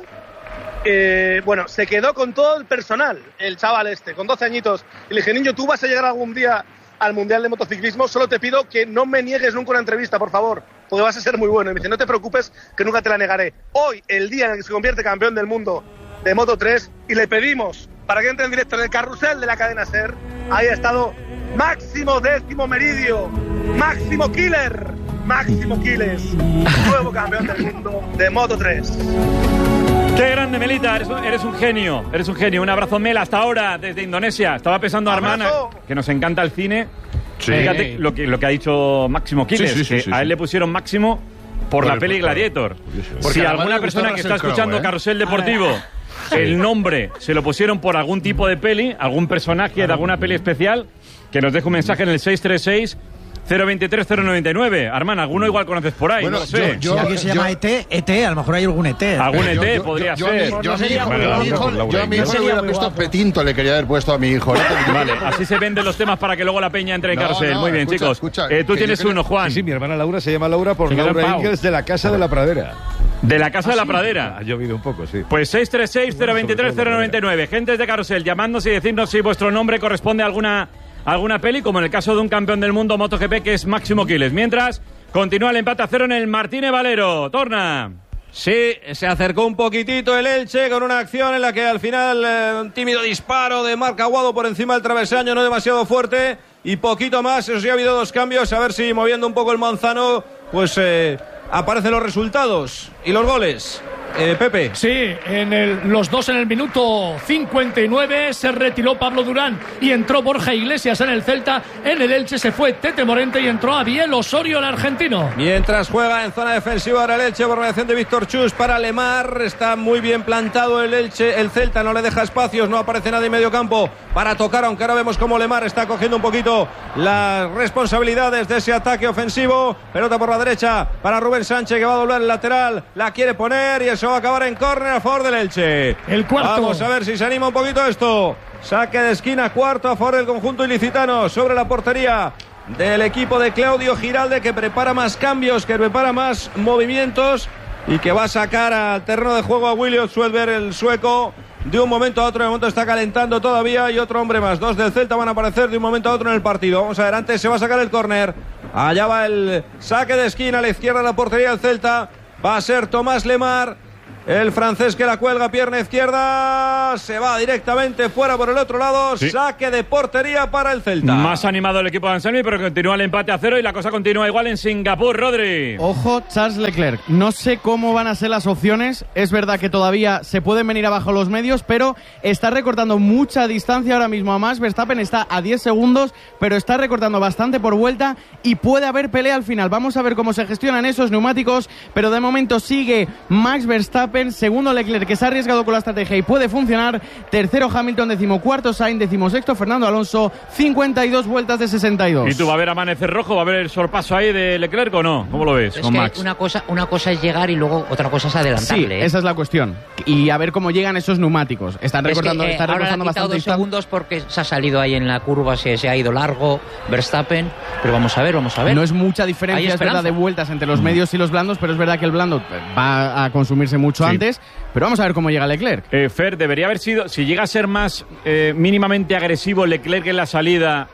Eh, bueno, se quedó con todo el personal, el chaval este, con doce añitos. Y le dije, niño, tú vas a llegar algún día al Mundial de Motociclismo, solo te pido que no me niegues nunca una entrevista, por favor, porque vas a ser muy bueno. Y me dice, no te preocupes, que nunca te la negaré. Hoy, el día en el que se convierte campeón del mundo de Moto tres, y le pedimos para que entre en directo en el carrusel de la cadena SER, ahí ha estado Máximo Décimo Meridio, Máximo Killer, Máximo Quiles, nuevo campeón del mundo de Moto tres. Qué grande, Melita, eres un, eres un genio, eres un genio. Un abrazo, Mel, hasta ahora, desde Indonesia. Estaba pensando, Armana, que nos encanta el cine. Sí. Fíjate lo que, lo que ha dicho Máximo Quiles, sí, sí, sí, que sí, sí, a él sí. le pusieron Máximo por, por la peli Gladiator. Si alguna persona que está escuchando ¿eh? Carrusel Deportivo, sí. el nombre se lo pusieron por algún tipo de peli, algún personaje claro. de alguna peli especial, que nos deje un mensaje en el seis tres seis cero veintitrés cero noventa y nueve. Armán, alguno igual conoces por ahí, bueno, no sé. Yo, yo, si alguien se yo, llama E T, E T, a lo mejor hay algún E T. Algún E T yo, podría yo, ser. Yo, yo, yo, yo, bueno, a mi hijo, yo a mi hijo le hubiera puesto guapo. Petinto, le quería haber puesto a mi hijo. Vale, así se venden los temas para que luego la peña entre en no, carrusel. No, Muy bien, escucha, chicos. Escucha, eh, tú tienes uno, Juan. Sí, sí, mi hermana Laura se llama Laura por Laura Ingles de la Casa de la Pradera. De la Casa ¿Ah, de la sí? Pradera. Ha llovido un poco, sí. Pues seis tres seis cero veintitrés cero noventa y nueve. Gentes de carrusel, llamándose y decirnos si vuestro nombre corresponde a alguna, alguna peli, como en el caso de un campeón del mundo MotoGP que es Máximo Quiles. Mientras, continúa el empate a cero en el Martínez Valero. Torna. Sí, se acercó un poquitito el Elche con una acción en la que al final eh, un tímido disparo de Marc Aguado por encima del travesaño, no demasiado fuerte, y poquito más. Eso sí, ha habido dos cambios, a ver si moviendo un poco el manzano, pues eh, aparecen los resultados y los goles. Eh, Pepe. Sí, en el, los dos en el minuto cincuenta y nueve se retiró Pablo Durán y entró Borja Iglesias en el Celta. En el Elche se fue Tete Morente y entró Abiel Osorio, el argentino. Mientras juega en zona defensiva ahora el Elche por mediación de Víctor Chus para Lemar. Está muy bien plantado el Elche. El Celta no le deja espacios, no aparece nadie en medio campo para tocar, aunque ahora vemos cómo Lemar está cogiendo un poquito las responsabilidades de ese ataque ofensivo. Pelota por la derecha para Rubén Sánchez, que va a doblar el lateral, la quiere poner y eso va a acabar en córner a favor del Elche. El cuarto. Vamos a ver si se anima un poquito esto. Saque de esquina, cuarto a favor del conjunto ilicitano sobre la portería del equipo de Claudio Giralde, que prepara más cambios, que prepara más movimientos y que va a sacar al terreno de juego a William Suelberg, el sueco, de un momento a otro. De momento está calentando todavía y otro hombre más. Dos del Celta van a aparecer de un momento a otro en el partido. Vamos a ver, antes se va a sacar el córner. Allá va el saque de esquina a la izquierda de la portería del Celta. Va a ser Tomás Lemar, el francés, que la cuelga, pierna izquierda, se va directamente fuera por el otro lado, sí. Saque de portería para el Celta. Más animado el equipo de Anselmi, pero continúa el empate a cero y la cosa continúa igual en Singapur, Rodri. Ojo, Charles Leclerc, no sé cómo van a ser las opciones, es verdad que todavía se pueden venir abajo los medios, pero está recortando mucha distancia ahora mismo a Max Verstappen, está a diez segundos, pero está recortando bastante por vuelta y puede haber pelea al final. Vamos a ver cómo se gestionan esos neumáticos, pero de momento sigue Max Verstappen, segundo Leclerc, que se ha arriesgado con la estrategia y puede funcionar, tercero Hamilton, decimocuarto Sainz, decimosexto Fernando Alonso, cincuenta y dos vueltas de sesenta y dos. ¿Y tú va a haber amanecer rojo, va a haber el sorpaso ahí de Leclerc o no? ¿Cómo lo ves es con que Max? Una cosa, una cosa es llegar y luego otra cosa es adelantarle. Sí, ¿eh? esa es la cuestión. Y a ver cómo llegan esos neumáticos. Están recortando, es que, eh, están ahora recortando le ha quitado bastante dos segundos porque se ha salido ahí en la curva, se, se ha ido largo Verstappen, pero vamos a ver, vamos a ver. No es mucha diferencia, es verdad, de vueltas entre los medios y los blandos, pero es verdad que el blando va a consumirse mucho sí. antes, pero vamos a ver cómo llega Leclerc. Eh, Fer, debería haber sido, si llega a ser más eh, mínimamente agresivo Leclerc en la salida,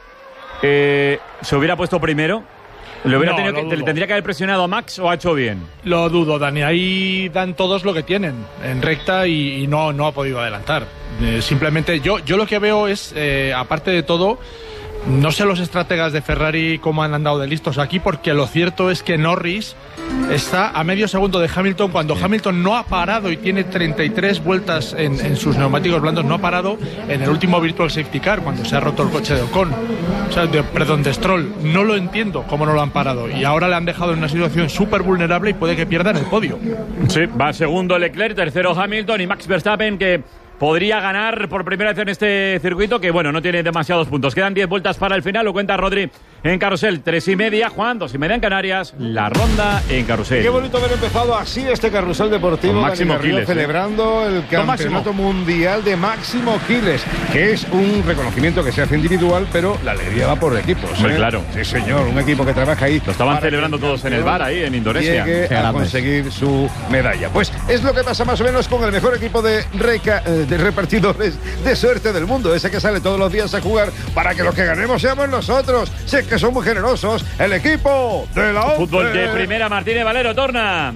eh, ¿se hubiera puesto primero? ¿Le, hubiera no, tenido que, ¿Le tendría que haber presionado a Max o ha hecho bien? Lo dudo, Dani. Ahí dan todos lo que tienen en recta y, y no, no ha podido adelantar. Eh, simplemente yo, yo lo que veo es, eh, aparte de todo, no sé los estrategas de Ferrari cómo han andado de listos aquí, porque lo cierto es que Norris está a medio segundo de Hamilton cuando Hamilton no ha parado y tiene treinta y tres vueltas en, en sus neumáticos blandos, no ha parado en el último Virtual Safety Car cuando se ha roto el coche de Ocon, o sea, de, perdón, de Stroll. No lo entiendo cómo no lo han parado y ahora le han dejado en una situación súper vulnerable y puede que pierdan el podio. Sí, va segundo Leclerc, tercero Hamilton y Max Verstappen, que podría ganar por primera vez en este circuito, que bueno, no tiene demasiados puntos. Quedan diez vueltas para el final, lo cuenta Rodri en Carrusel. Tres y media, Juan, dos y media en Canarias, la ronda en Carrusel. Qué bonito haber empezado así este Carrusel Deportivo. Con Máximo Dani Garrido, Quiles, celebrando el Campeonato Mundial de Máximo Quiles, que es un reconocimiento que se hace individual, pero la alegría va por equipos. Muy ¿eh? claro. Sí, señor, un equipo que trabaja ahí. Lo estaban celebrando todos en el bar ahí en Indonesia. Llegue a conseguir su medalla. Pues es lo que pasa más o menos con el mejor equipo de, reca, de repartidores de suerte del mundo, ese que sale todos los días a jugar para que los que ganemos seamos nosotros. Sé que son muy generosos. El equipo de la once. Fútbol de primera, Martínez Valero, torna.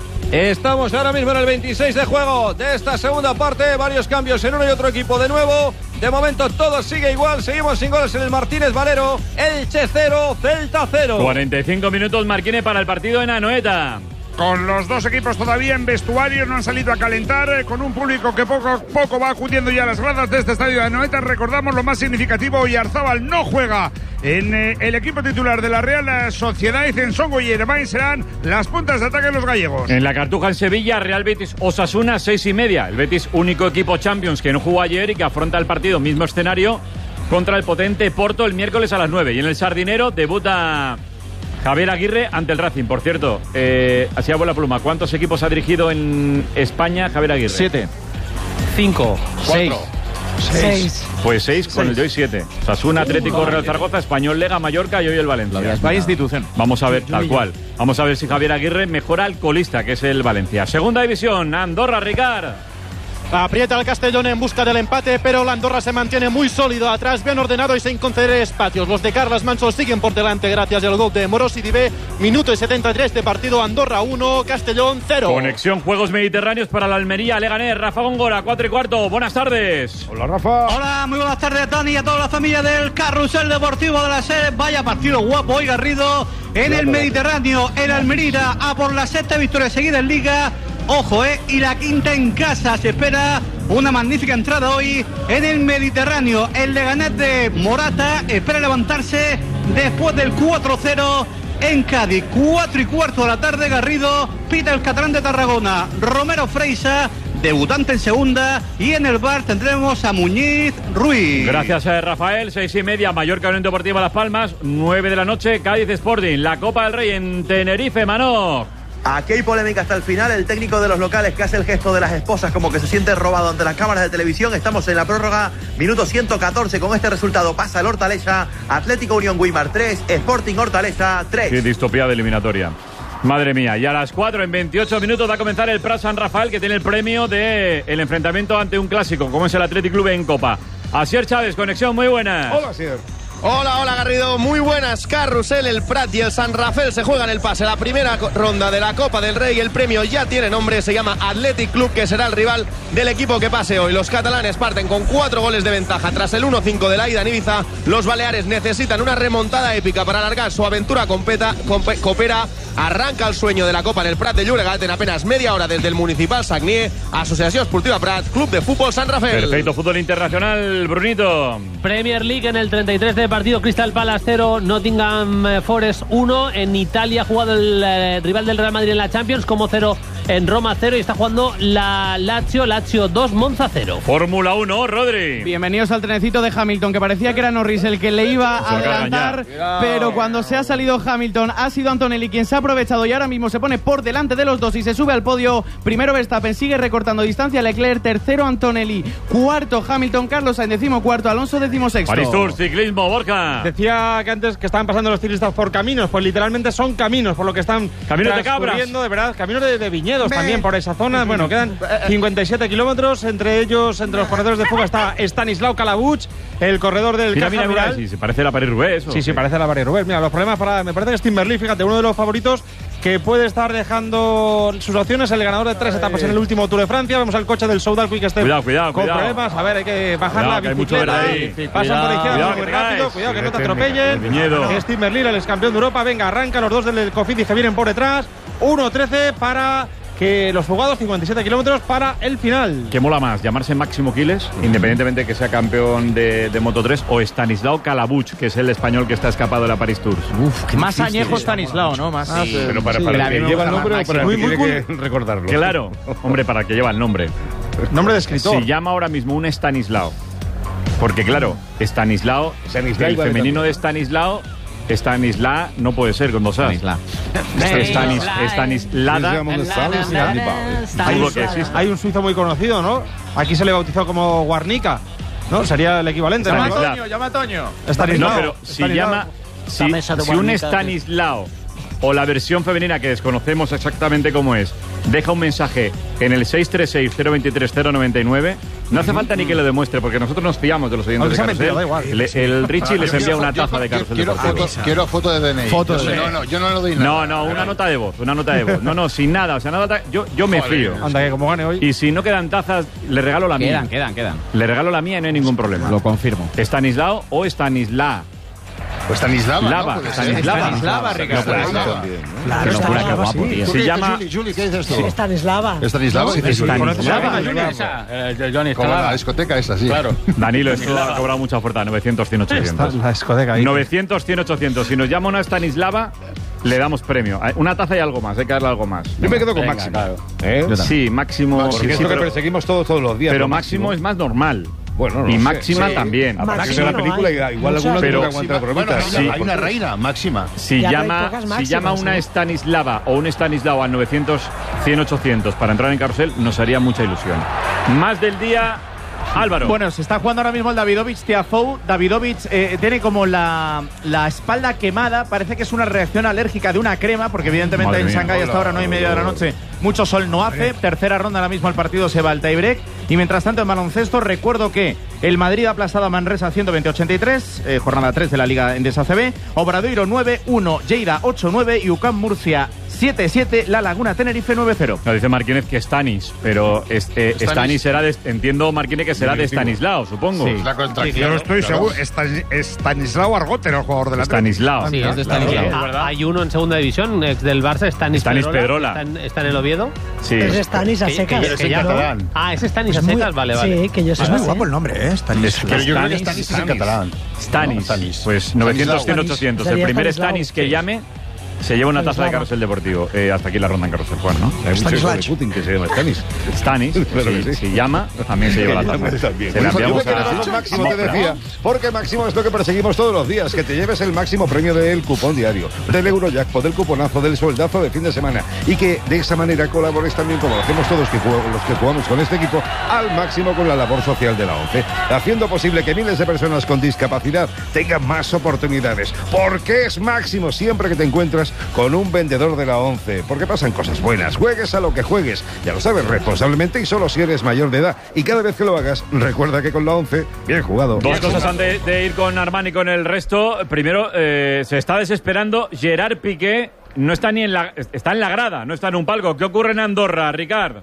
Estamos ahora mismo en el veintiséis de juego de esta segunda parte. Varios cambios en uno y otro equipo de nuevo. De momento todo sigue igual. Seguimos sin goles en el Martínez Valero. Elche cero, Celta cero. cuarenta y cinco minutos, Marquine, para el partido en Anoeta. Con los dos equipos todavía en vestuario, no han salido a calentar, eh, con un público que poco a poco va acudiendo ya a las gradas de este estadio de Anoeta. Recordamos lo más significativo: Oyarzábal no juega en eh, el equipo titular de la Real Sociedad, y Censongo y Yerbain serán las puntas de ataque de los gallegos. En la Cartuja en Sevilla, Real Betis Osasuna, seis y media. El Betis, único equipo Champions que no jugó ayer y que afronta el partido, mismo escenario, contra el potente Porto el miércoles a las nueve. Y en el Sardinero debuta Javier Aguirre ante el Racing. Por cierto, eh, así a buena pluma, ¿cuántos equipos ha dirigido en España Javier Aguirre? Siete. Cinco. Seis. Seis. Pues seis con Seis. el de hoy siete. Osasuna, Atlético, Real Zaragoza, Español, Lega, Mallorca y hoy el Valencia. La institución. Vamos a ver, tal cual. Vamos a ver si Javier Aguirre mejora al colista, que es el Valencia. Segunda división, Andorra, Ricard. Aprieta el Castellón en busca del empate, pero la Andorra se mantiene muy sólido atrás, bien ordenado y sin conceder espacios. Los de Carles Manso siguen por delante gracias al gol de Morós y Dibé. Minuto y setenta y tres de partido. Andorra uno, Castellón cero. Conexión Juegos Mediterráneos para la Almería, Leganés, Rafa Góngora, cuatro y cuarto. Buenas tardes. Hola, Rafa. Hola, muy buenas tardes, Dani, y a toda la familia del Carrusel Deportivo de la SER. Vaya partido guapo hoy, Garrido, en el Mediterráneo. El Almería a por la sexta victoria seguida en Liga. Ojo, eh, y la quinta en casa. Se espera una magnífica entrada hoy en el Mediterráneo. El Leganés de Morata espera levantarse después del cuatro cero en Cádiz. Cuatro y cuarto de la tarde, Garrido, pita el catalán de Tarragona, Romero Freisa, debutante en segunda, y en el bar tendremos a Muñiz Ruiz. Gracias a Rafael. Seis y media, Mallorca Unión Deportiva Las Palmas. Nueve de la noche, Cádiz Sporting. La Copa del Rey en Tenerife, Manó. Aquí hay polémica hasta el final. El técnico de los locales que hace el gesto de las esposas como que se siente robado ante las cámaras de televisión. Estamos en la prórroga, minuto ciento catorce. Con este resultado pasa el Hortaleza. Atlético Unión Guimar tres, Sporting Hortaleza tres. Qué distopía de eliminatoria. Madre mía. Y a las cuatro, en veintiocho minutos, va a comenzar el Prat San Rafael, que tiene el premio de el enfrentamiento ante un clásico, como es el Athletic Club en Copa. Asier Chávez, conexión, muy buena. Hola, Asier. Hola, hola Garrido, muy buenas. Carrusel, el Prat y el San Rafael se juegan el pase. La primera ronda de la Copa del Rey, el premio ya tiene nombre, se llama Athletic Club, que será el rival del equipo que pase hoy. Los catalanes parten con cuatro goles de ventaja tras el uno cinco de la ida en Ibiza. Los baleares necesitan una remontada épica para alargar su aventura completa, compe, coopera. Arranca el sueño de la Copa en el Prat de Llobregat en apenas media hora desde el Municipal Sagnier. Asociación Esportiva Prat, Club de Fútbol San Rafael. Perfecto, fútbol internacional, Brunito. Premier League en el treinta y tres de partido, Crystal Palace cero, Nottingham Forest uno. En Italia ha jugado el eh, rival del Real Madrid en la Champions, como cero en Roma cero, y está jugando la Lazio, Lazio dos, Monza cero. Fórmula uno, Rodri. Bienvenidos al trenecito de Hamilton, que parecía que era Norris el que le iba a adelantar, pero cuando se ha salido Hamilton ha sido Antonelli quien se ha aprovechado y ahora mismo se pone por delante de los dos y se sube al podio. Primero Verstappen, sigue recortando distancia Leclerc, tercero Antonelli, cuarto Hamilton, Carlos Sainz décimo cuarto, Alonso décimo sexto. París Tour, ciclismo, Borja. Decía que antes que estaban pasando los ciclistas por caminos, pues literalmente son caminos, por lo que están caminos de cabras, de verdad, caminos de, de viñedos también por esa zona. Bueno, quedan cincuenta y siete kilómetros, entre ellos, entre los corredores de fuga está Stanislao Kalabuch, el corredor del mira, Caja mira, mira, Rural. sí, se parece a la París-Roubaix. Sí, sí, parece a la París-Roubaix. Mira, los problemas para, me parece que es Timberlake, fíjate, uno de los favoritos que puede estar dejando sus opciones, el ganador de tres etapas en el último Tour de Francia. Vemos al coche del Soudal Quick Step cuidado, cuidado, con cuidado. problemas. A ver, hay que bajar Cuidado, la que hay mucho bicicleta. verde ahí. Pasan por izquierda Cuidado, muy que rápido. caes. Cuidado que no te El atropellen. viñedo. Es Tim Merlin, el ex campeón de Europa. Venga, arranca los dos del Cofidis que vienen por detrás. uno trece para que los fugados, cincuenta y siete kilómetros para el final. ¿Qué mola más? ¿Llamarse Máximo Quiles, independientemente de que sea campeón de, de Moto tres, o Stanislao Kalabuch, que es el español que está escapado de la Paris Tours? Uf, más añejo Stanislao, ¿no? Más, Ah, sí. Pero para, Sí, para la el que me lleva gusta el nombre más o para el Máximo. que Muy, tiene muy que recordarlo. Claro, hombre, para el que lleva el nombre. Nombre de escritor. Si llama ahora mismo un Stanislao. Porque claro, Stanislao, Stanislao el igual femenino también. de Stanislao, Stanisla no puede ser con dos A. Stanisla. Stanis, Stanislada. Dudo que exista. Hay un suizo muy conocido, ¿no? Aquí se le bautizó como Guarnica, ¿no? Sería el equivalente. Llama ¿no? a Toño, llama a Toño. No, pero si llama, si, si un Stanislao o la versión femenina que desconocemos exactamente cómo es, deja un mensaje en el seis tres seis, cero dos tres, cero nueve nueve, no hace falta ni que lo demuestre, porque nosotros nos fiamos de los oyentes de Carrusel. Da igual. El, el Richie les envía una taza de Carrusel Quiero Deportivo. foto, quiero foto de D N I. Foto de Yo sé, D N I. no, no, yo no le doy nada. No, no, una nota de voz, una nota de voz. No, no, sin nada, o sea, nada, yo, yo me fío. Anda, que como gane hoy. Y si no quedan tazas, le regalo la mía. Quedan, quedan, quedan. Le regalo la mía y no hay ningún problema. Lo confirmo. Stanislao o Stanisla. O Stanislava, Lava, ¿no? Puede ser. Stanislava. Stanislava, Ricardo. No puede ser. Stanislava. Claro, Qué locura, qué Stanislava, guapo, sí. tío. ¿Tú Se qué dices, llama Juli? Juli, ¿qué dices tú? Stanislava. ¿Stanislava? Sí, Stanislava. Como la discoteca esa, sí. Claro. Danilo, esto ha cobrado mucha oferta. novecientos, cien, ochocientos. La discoteca ahí. novecientos, cien, ochocientos. Si nos llama una Stanislava, le damos premio. Una taza y algo más, hay que darle algo más. Yo me quedo con Venga, Máximo. claro. ¿Eh? Sí, Máximo. Porque sí, es lo que pero, perseguimos todos, todos los días. pero ¿no? Máximo es más normal. Bueno, no y sé. Máxima Sí. también. Habrá que ver la Máxima película no hay. y igual Muchas. alguno Pero- que aguanta la Bueno, bromita. hay, Sí, una, hay una reina, Máxima. Si Ya no hay llama, pocas si máximas, llama una ¿eh? Stanislava o un Stanislao al novecientos, cien, ochocientos para entrar en Carrusel, nos haría mucha ilusión. Más del día, Álvaro. Bueno, se está jugando ahora mismo el Davidovich Tiafoe. Davidovich eh, tiene como la, la espalda quemada. Parece que es una reacción alérgica de una crema, porque evidentemente Madre en mía. Shanghái hasta ahora no hay media de la noche. Mucho sol no hace. Tercera ronda ahora mismo el partido se va al tiebreak. Y mientras tanto en baloncesto recuerdo que el Madrid ha aplastado a Manresa ciento veinte a ochenta y tres, eh, jornada tres de la Liga Endesa C B. Obradoiro nueve uno, Lleida ocho nueve y U C A M Murcia siete siete, La Laguna Tenerife nueve cero. Nos dice Marquínez que Stanis, pero es- eh, Stanis. Stanis será de, entiendo Marquínez que será de Stanislao, supongo. Sí. La contracción. Yo no estoy Claro. seguro. Stan- Stanislao Argote era el jugador de la Stanislao. Sí, es de Stanislao. Ah, hay uno en segunda división, ex del Barça, Stanis, Stanis Pedrola. Pedrola. Está en, está en el Oviedo. Sí. Es Stanis a Que- secas. que- que ya- catalán. Ah, es Stanis a Es muy- secas, vale, vale. Sí, que yo sé. Es muy guapo el nombre, ¿eh? Stanis. Es que Pero yo creo que Stanis- Stanis es en catalán. Stanis. No, Stanis. Pues novecientos, cien, Stanis. ochocientos. El Sería primer Stanislao. Stanis que llame se lleva una taza de Stanislava. Carrusel Deportivo. Eh, hasta aquí la ronda en Carrusel Juan, ¿no? Hay mucho hijo de Stanislavski. Putin que se llama Stanis. Stanis, Claro que si, sí. si llama, también se lleva la Llame taza. también. Se la Yo me enviamos quedo a... con Máximo, te decía, porque Máximo es lo que perseguimos todos los días, que te lleves el máximo premio del cupón diario, del Eurojackpot, del cuponazo, del sueldazo de fin de semana, y que de esa manera colabores también, como lo hacemos todos que jugamos, los que jugamos con este equipo, al máximo con la labor social de la ONCE, haciendo posible que miles de personas con discapacidad tengan más oportunidades. Porque es Máximo siempre que te encuentras con un vendedor de la ONCE, porque pasan cosas buenas, juegues a lo que juegues, ya lo sabes, responsablemente y solo si eres mayor de edad, y cada vez que lo hagas, recuerda que con la ONCE, bien jugado. Dos cosas antes de ir con Armani con el resto. Primero, eh, se está desesperando. Gerard Piqué no está ni en la... Está en la grada, no está en un palco. ¿Qué ocurre en Andorra, Ricard?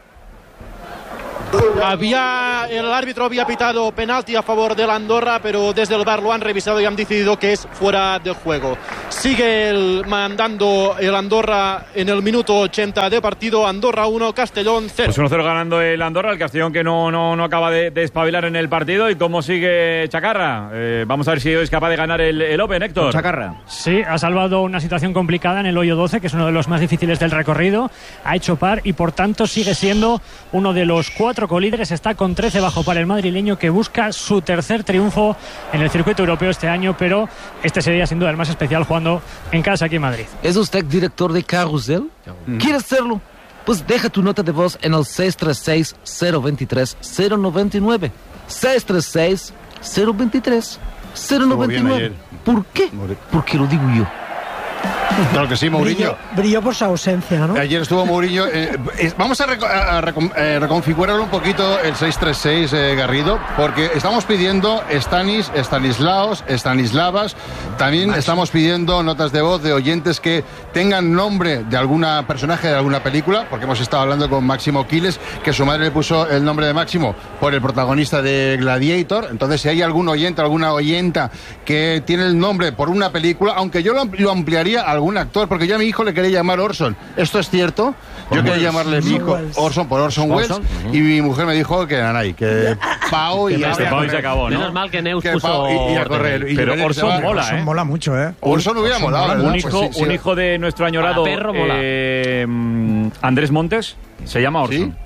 Había, el árbitro había pitado penalti a favor del Andorra, pero desde el V A R lo han revisado y han decidido que es fuera de juego. Sigue el, mandando el Andorra en el minuto ochenta de partido. Andorra uno, Castellón cero. Pues uno cero ganando el Andorra, el Castellón que no, no, no acaba de, de espabilar en el partido. ¿Y cómo sigue Chacarra? Eh, vamos a ver si hoy es capaz de ganar el, el Open, Héctor. Chacarra. Sí, ha salvado una situación complicada en el hoyo doce, que es uno de los más difíciles del recorrido. Ha hecho par y por tanto sigue siendo uno de los cuatro colíderes. Está con trece bajo para el madrileño, que busca su tercer triunfo en el circuito europeo este año, pero este sería sin duda el más especial jugando en casa aquí en Madrid. ¿Es usted director de Carrusel? ¿Quieres serlo? Pues deja tu nota de voz en el seis tres seis, cero dos tres, cero nueve nueve. seis tres seis, cero dos tres, cero nueve nueve. ¿Por qué? Porque lo digo yo. Claro que sí, Mourinho. Brilló, brilló por su ausencia, ¿no? Ayer estuvo Mourinho. Eh, eh, vamos a, reco- a- a recon- eh, reconfigurar un poquito el seis tres seis, eh, Garrido, porque estamos pidiendo Stanis, Stanislaos, Stanislavas. También estamos pidiendo notas de voz de oyentes que tengan nombre de alguna personaje de alguna película, porque hemos estado hablando con Máximo Quiles, que su madre le puso el nombre de Máximo por el protagonista de Gladiator. Entonces, si hay algún oyente, alguna oyenta que tiene el nombre por una película, aunque yo lo, am- lo ampliaría a algún actor, porque yo a mi hijo le quería llamar Orson. ¿Esto es cierto? Yo quería llamarle a mi hijo Orson por Orson Welles, Orson. y mi mujer me dijo que Nanay, que Pau y Que ya Pau está. y se acabó, ¿no? Menos mal que Neus Que puso Pau y- y a orden. correr. Y Pero yo le Orson dije, mola, Orson ¿eh? mola mucho, ¿eh? Orson hubiera Orson molado, mola ¿verdad? Un Pues hijo, sí, sí. un hijo de nuestro añorado Para perro mola. eh, mm, Andrés Montes se llama Orson. ¿Sí?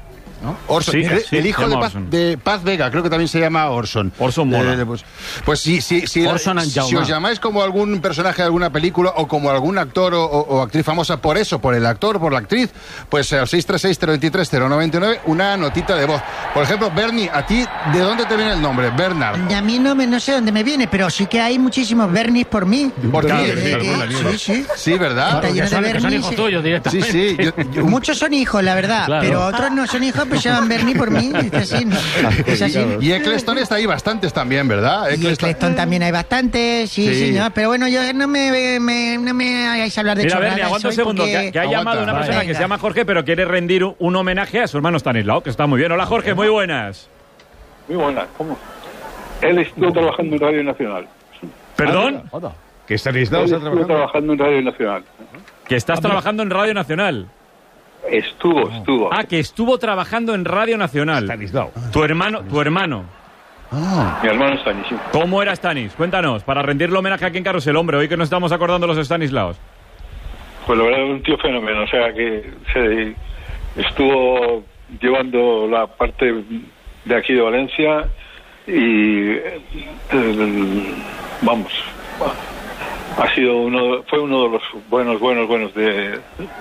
¿no? Orson, Sí, el, sí, el hijo se de llama Paz, Orson. de Paz Vega, creo que también se llama Orson. Orson mola. Eh, pues, pues sí, sí, sí. Orson and Si Jaume. os llamáis como algún personaje de alguna película o como algún actor o, o- o actriz famosa por eso, por el actor, por la actriz, pues al seis tres seis, cero dos tres, cero nueve nueve, una notita de voz. Por ejemplo, Bernie, ¿a ti de dónde te viene el nombre? Bernard. A mí no, me, no sé dónde me viene, pero sí que hay muchísimos Bernis por mí. ¿Por Sí, qué? eh, que- sí, sí. Sí, ¿verdad? Está lleno de Bernis. Sí, sí. yo- yo- Muchos son hijos, la verdad, Claro. pero otros no son hijos, pues se llaman Bernie por mí. Es así, ¿no? Es así. Y Eccleston está ahí bastantes también, ¿verdad? Y Eccleston también hay bastantes, sí, Sí. sí, ¿no? Pero bueno, yo no me, me- no me hagáis hablar de Mira, chorradas Bernie, aguanta un hoy segundo, porque- que, que ha llamado una persona que Venga. se llama Jorge, pero quiere rendir un, un homenaje a su hermano Stanislao, que está muy bien. Hola, Jorge, muy buenas. Muy buena, ¿cómo? Él estuvo trabajando en Radio Nacional. ¿Perdón? Que Stanislao Él está estuvo trabajando. trabajando en Radio Nacional. Que estás trabajando en Radio Nacional. Estuvo, estuvo. Ah, que estuvo trabajando en Radio Nacional. Tu hermano, tu hermano. Mi hermano Stanis, sí. ¿Cómo era Stanis? Cuéntanos, para rendirle homenaje aquí en Carrusel, hombre, hoy que nos estamos acordando los Stanislaos. Pues la verdad es un tío fenómeno, o sea que se estuvo llevando la parte de aquí de Valencia y eh, vamos, ha sido uno, fue uno de los buenos, buenos, buenos de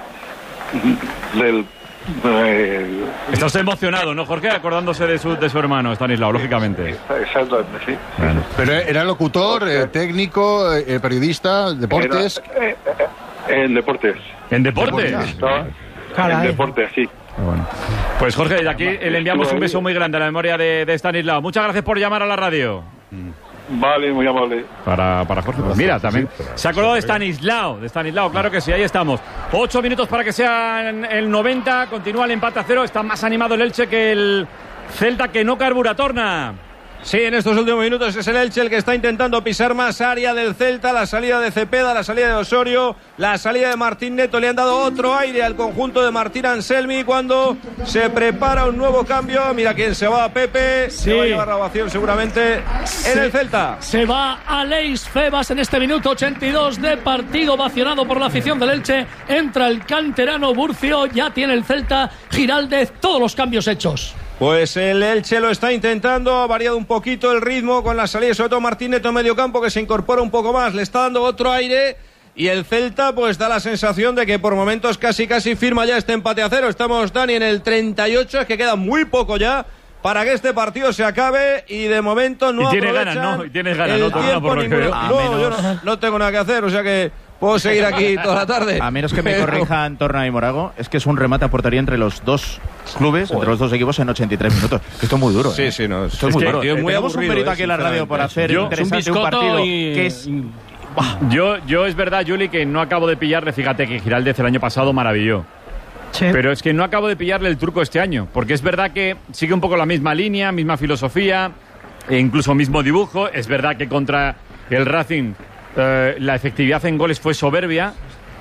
del eh, Estás emocionado, ¿no, Jorge? Acordándose de su, de su hermano, Stanislao, lógicamente. exactamente, sí. Pero era locutor, eh, técnico, eh, periodista, deportes. Era, eh, eh, en deportes. ¿En deportes? Estaba Caray. en deportes, sí. Pues Jorge, de aquí le enviamos un beso muy grande a la memoria de, de Stanislao. Muchas gracias por llamar a la radio. Vale, muy amable. Para, para Jorge, pues mira, también se acordó de Stanislao, de Stanislao, claro que sí, ahí estamos. Ocho minutos para que sean el noventa, continúa el empate a cero, está más animado el Elche que el Celta, que no carbura, Torna. Sí, en estos últimos minutos es el Elche el que está intentando pisar más área del Celta. La salida de Cepeda, la salida de Osorio, la salida de Martín Neto le han dado otro aire al conjunto de Martín Anselmi cuando se prepara un nuevo cambio. Mira quién se va, Pepe. Sí. Se va a llevar la ovación seguramente en el Celta. Se va Aleix Febas en este minuto ochenta y dos de partido, ovacionado por la afición del Elche. Entra el canterano Burcio, ya tiene el Celta Giraldez, todos los cambios hechos. Pues el Elche lo está intentando, ha variado un poquito el ritmo con la salida, sobre todo Martín Neto en medio campo, que se incorpora un poco más, le está dando otro aire, y el Celta pues da la sensación de que por momentos casi casi firma ya este empate a cero. Estamos, Dani, en el treinta y ocho, es que queda muy poco ya para que este partido se acabe, y de momento no Y tiene aprovechan ganas, ¿no? Y tienes ganas, el ¿no? Torna, tiempo por lo que ninguno. veo. A No, menos- yo no, no tengo nada que hacer, o sea que puedo seguir aquí toda la tarde. A menos que me Pero- corrijan Torna y Morago, es que es un remate a portería entre los dos clubes, entre los dos equipos en ochenta y tres minutos. Esto es muy duro. Sí, ¿eh? sí, no, Esto es es muy que duro. es muy Tenemos un aburrido, perito eh, aquí en la radio por hacer Yo- interesante un un, biscotto partido y- que es... Yo, yo es verdad, Juli, que no acabo de pillarle, fíjate que Giraldez el año pasado maravilló. Pero es que no acabo de pillarle el truco este año, porque es verdad que sigue un poco la misma línea, misma filosofía, e incluso mismo dibujo. Es verdad que contra el Racing eh, la efectividad en goles fue soberbia,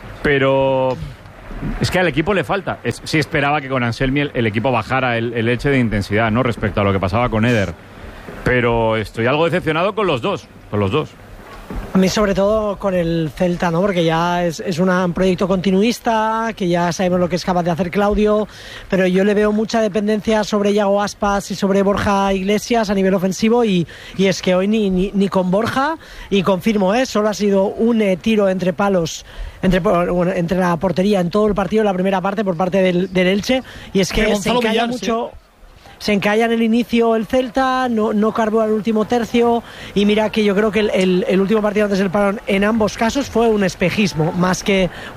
pero es que al equipo le falta. Es, sí esperaba que con Anselmi el, el equipo bajara el, el Elche de intensidad, ¿no? Respecto a lo que pasaba con Eder. Pero estoy algo decepcionado con los dos, con los dos. A mí sobre todo con el Celta, ¿no? Porque ya es, es una- un proyecto continuista, que ya sabemos lo que es capaz de hacer Claudio, pero yo le veo mucha dependencia sobre Iago Aspas y sobre Borja Iglesias a nivel ofensivo, y, y es que hoy ni, ni, ni con Borja, y confirmo, ¿eh? Solo ha sido un eh, tiro entre palos, entre, bueno, entre la portería en todo el partido, en la primera parte por parte del, del Elche, y es De que se Gonzalo encalla Villar, mucho... Se encalla en el inicio el Celta, no, no carbura el último tercio, y mira que yo creo que el, el, el último partido antes del parón en ambos casos fue un espejismo, más que